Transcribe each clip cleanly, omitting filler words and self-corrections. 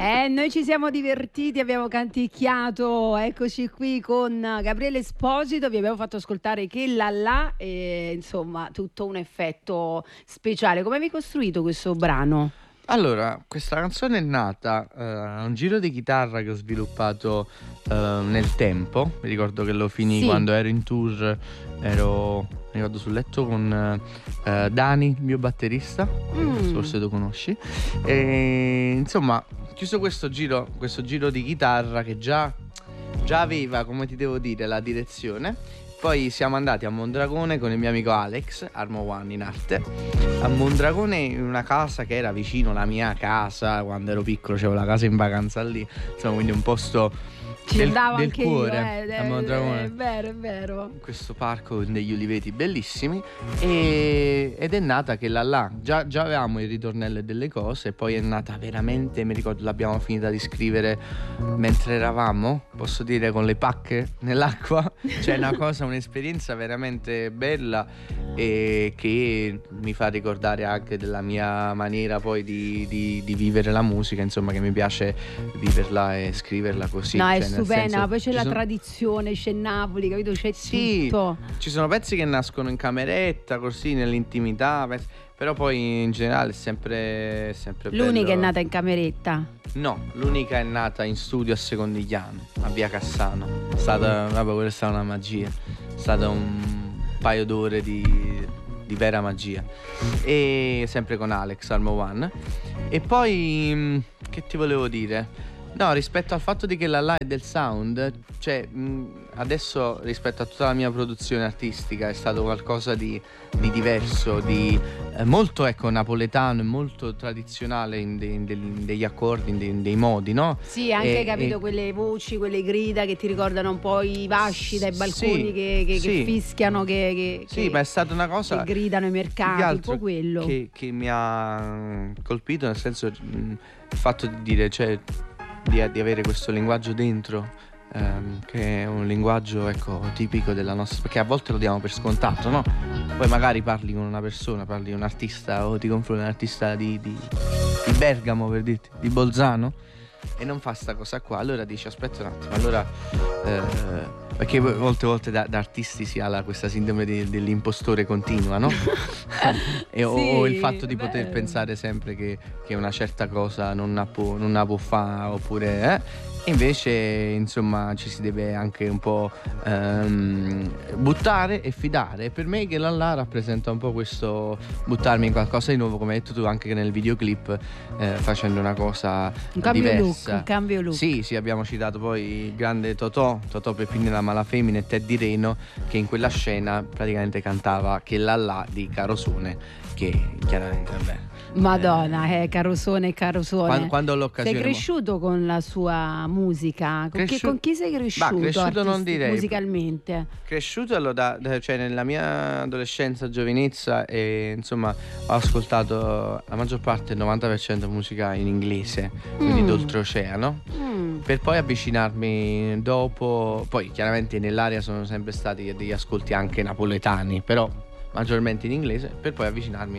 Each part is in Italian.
Noi ci siamo divertiti, abbiamo canticchiato, eccoci qui con Gabriele Esposito, vi abbiamo fatto ascoltare Che là là e insomma tutto un effetto speciale. Come avevi costruito questo brano? Allora, questa canzone è nata a un giro di chitarra che ho sviluppato nel tempo. Mi ricordo che lo finì quando ero in tour, mi ricordo sul letto con Dani, il mio batterista, forse lo conosci. E insomma, chiuso questo giro di chitarra che già aveva, come ti devo dire, la direzione. Poi siamo andati a Mondragone con il mio amico Alex, Armo One in arte, a Mondragone in una casa che era vicino alla mia casa, quando ero piccolo c'avevo la casa in vacanza lì, insomma, quindi un posto del anche cuore io, a Mondragone. è vero. In questo parco con degli uliveti bellissimi ed è nata Che là là. Già avevamo il ritornello e delle cose, poi è nata veramente, mi ricordo l'abbiamo finita di scrivere mentre eravamo, posso dire, con le pacche nell'acqua, cioè un'esperienza veramente bella e che mi fa ricordare anche della mia maniera poi di vivere la musica, insomma, che mi piace viverla e scriverla così. No, cioè, è stupenda, poi c'è la sono... tradizione, c'è Napoli, capito? C'è tutto. Ci sono pezzi che nascono in cameretta, così, nell'intimità, però poi in generale è sempre bello. L'unica è nata in cameretta? No, l'unica è nata in studio a Secondigliano, a Via Cassano. È stata, quella è stata una magia, è stato un paio d'ore di vera magia. E sempre con Alex, Armo One. E poi, che ti volevo dire? No, rispetto al fatto di Che là là e del sound, cioè adesso rispetto a tutta la mia produzione artistica è stato qualcosa di diverso, di molto napoletano e molto tradizionale degli accordi, in dei modi, no? Sì, anche capito quelle voci, quelle grida che ti ricordano un po' i vasci dai balconi che fischiano, che ma è stata una cosa che gridano i mercati, un po' quello che mi ha colpito, nel senso il fatto di dire, cioè di avere questo linguaggio dentro, che è un linguaggio tipico della nostra, perché a volte lo diamo per scontato, no? Poi magari parli con una persona, parli di un artista o ti confronti con un artista di Bergamo, per dirti, di Bolzano, e non fa sta cosa qua, allora dici aspetta un attimo, allora perché molte volte da artisti si ha questa sindrome dell'impostore continua, no? O il fatto di poter pensare sempre che una certa cosa non la può fare, oppure invece insomma ci si deve anche un po' buttare e fidare. Per me Che là là rappresenta un po' questo buttarmi in qualcosa di nuovo, come hai detto tu anche nel videoclip, facendo una cosa diversa. Un cambio look. Sì, abbiamo citato poi il grande Totò Peppino la Malafemmina e Teddy Reno, che in quella scena praticamente cantava Che là là di Carosone, che chiaramente Madonna, Carosone. Quando ho l'occasione. Sei cresciuto con la sua musica? Con chi sei cresciuto? Cresciuto non direi. Musicalmente? Cresciuto cioè nella mia adolescenza, giovinezza, e insomma ho ascoltato la maggior parte, il 90% musica in inglese, quindi d'oltreoceano, per poi avvicinarmi dopo. Poi chiaramente nell'area sono sempre stati degli ascolti anche napoletani, però maggiormente in inglese, per poi avvicinarmi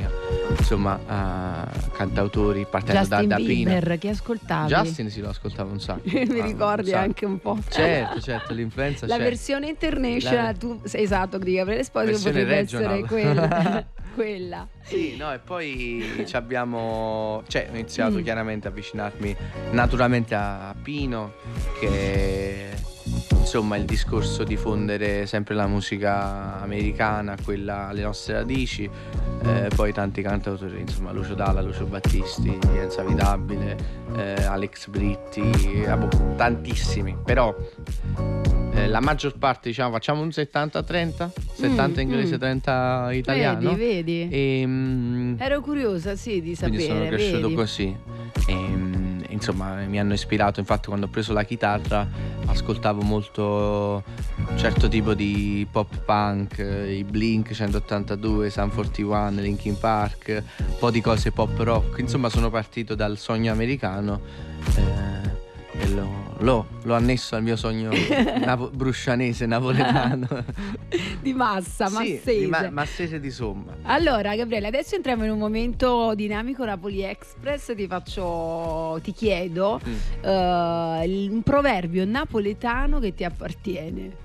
a cantautori partendo da Bieber, Pino. che ascoltavi? Justin lo ascoltavo un sacco. Mi ricordi anche un po'. Certo, l'influenza la c'è. versione international, tu sei esatto, di Gabriele Esposito potrebbe essere quella. Sì, no, e poi ho iniziato chiaramente a avvicinarmi naturalmente a Pino, che insomma il discorso di diffondere sempre la musica americana, quella alle nostre radici, poi tanti cantautori, insomma Lucio Dalla, Lucio Battisti, Enzo Avitabile, Alex Britti, tantissimi, però la maggior parte, diciamo, facciamo un 70-30, 70 inglese, 30 italiano. Vedi. Ero curiosa, di sapere. Quindi sono cresciuto così. Insomma, mi hanno ispirato. Infatti, quando ho preso la chitarra, ascoltavo molto un certo tipo di pop punk, i Blink 182, Sum 41, Linkin Park, un po' di cose pop rock. Insomma, sono partito dal sogno americano. e l'ho annesso al mio sogno bruscianese, napoletano. Di massa, Sì, massese. massese di somma. Allora, Gabriele, adesso entriamo in un momento dinamico Napoli Express. Ti chiedo un proverbio napoletano che ti appartiene,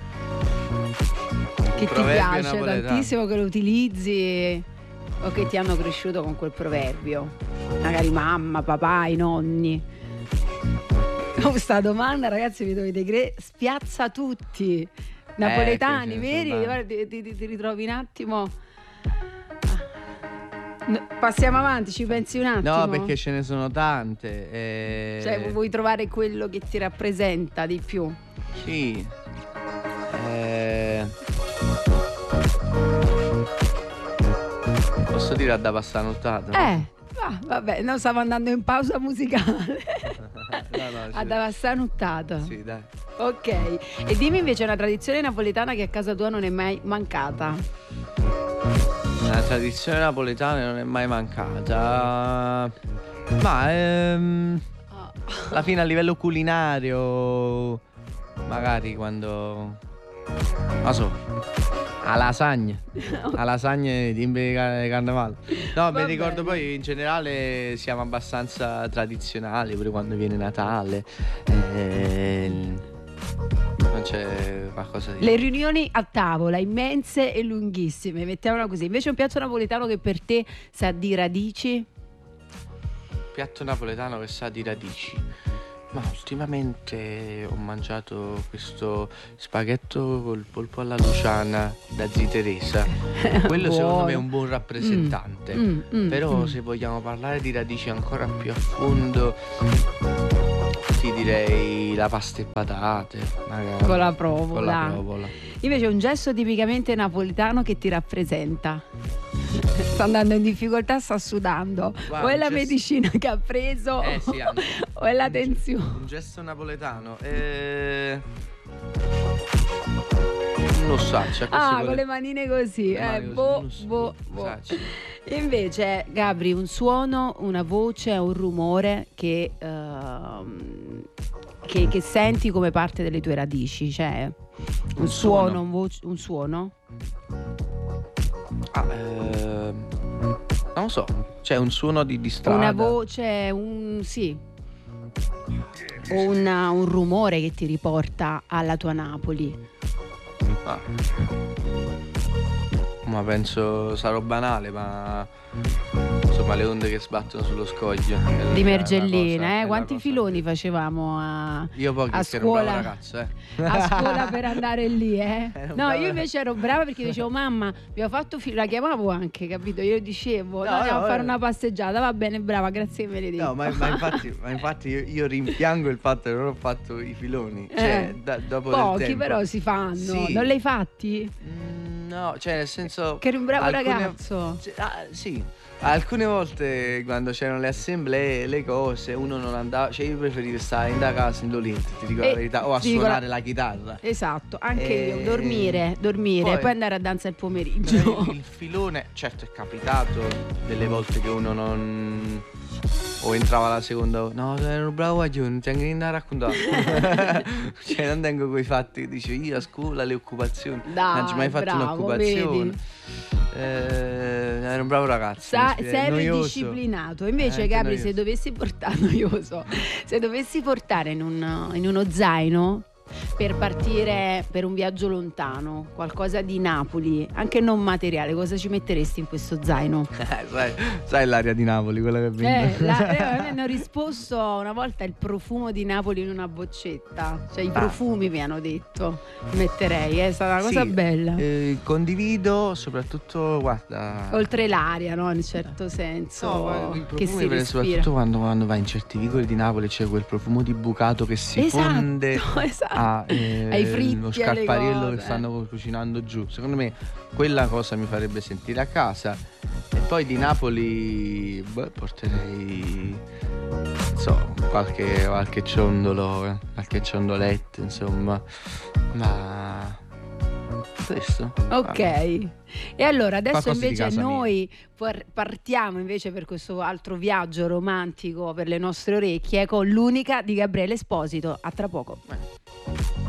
che ti piace napoletano tantissimo, che lo utilizzi o che ti hanno cresciuto con quel proverbio. Magari mamma, papà, i nonni. Questa domanda, ragazzi, vi dovete spiazza tutti. Napoletani, veri? Guarda, ti ritrovi un attimo. Passiamo avanti, ci pensi un attimo? No, perché ce ne sono tante. Cioè, vuoi trovare quello che ti rappresenta di più? Sì. Posso dire a da passare nottata? Vabbè, non stavo andando in pausa musicale. No, A da passare nottata. Sì, dai. Ok. E dimmi invece una tradizione napoletana che a casa tua non è mai mancata. Una tradizione napoletana non è mai mancata. Ma alla fine a livello culinario, magari quando, non so, a lasagna di carnevale. No, mi ricordo poi in generale siamo abbastanza tradizionali pure quando viene Natale. Non c'è qualcosa di... Le riunioni a tavola immense e lunghissime, mettiamola così. Invece un piatto napoletano che per te sa di radici? Piatto napoletano che sa di radici. Ma ultimamente ho mangiato questo spaghetto col polpo alla luciana da zia Teresa. Quello secondo me è un buon rappresentante. Però se vogliamo parlare di radici ancora più a fondo, ti direi la pasta e patate, magari. Con la provola. Invece un gesto tipicamente napoletano che ti rappresenta. Sta andando in difficoltà, sta sudando. Guarda, o è la medicina che ha preso sì, o è la tensione. Un gesto napoletano. Non so, con le manine così. Invece, Gabri, un suono, una voce, un rumore che senti come parte delle tue radici, cioè un suono, un suono? Non lo so, c'è un suono di strada. Una voce, sì. O un rumore che ti riporta alla tua Napoli. Ma penso sarò banale, ma insomma le onde che sbattono sullo scoglio di Mergellina, quanti filoni facevamo io pochi, a scuola, ragazzo, a scuola per andare lì, no, io invece ero brava perché dicevo mamma, vi ho fatto la chiamavo anche, capito? Io dicevo andiamo a fare una passeggiata, va bene, brava, grazie che me le dico. No, ma infatti io rimpiango il fatto che non ho fatto i filoni, cioè dopo pochi del tempo. Però si fanno, sì. Non li hai fatti? No, cioè nel senso che eri un bravo ragazzo. Sì. Alcune volte quando c'erano le assemblee, le cose, uno non andava, cioè io preferivo stare in da casa indolente, ti dico la verità, o a suonare la chitarra. Esatto, anche io, dormire e poi andare a danza il pomeriggio. Il filone, certo, è capitato delle volte che uno non... O entrava la seconda, no, ero un bravo guaglione, non tengo niente da raccontare. Cioè non tengo quei fatti, dice io a scuola, le occupazioni. Non ci mai fatto un'occupazione. Vedi? Ero un bravo ragazzo. Sei disciplinato. Invece, Gabri, se dovessi portare in uno zaino per partire per un viaggio lontano, qualcosa di Napoli, anche non materiale, cosa ci metteresti in questo zaino? Sai l'aria di Napoli, quella che viene. Mi hanno risposto una volta il profumo di Napoli in una boccetta, cioè i profumi mi hanno detto metterei, è stata una cosa bella. Condivido, soprattutto, guarda, oltre l'aria, no, in un certo senso, i che si respira, soprattutto quando vai in certi vicoli di Napoli c'è quel profumo di bucato che si fonde ai fritti, lo scarpariello che stanno cucinando giù. Secondo me quella cosa mi farebbe sentire a casa. E poi di Napoli porterei, non so, qualche ciondolo, qualche ciondoletto, insomma. Ma Questo. Ok, e allora adesso Qualcosa di invece casa mia. noi partiamo invece per questo altro viaggio romantico per le nostre orecchie con l'unica di Gabriele Esposito. A tra poco. Beh.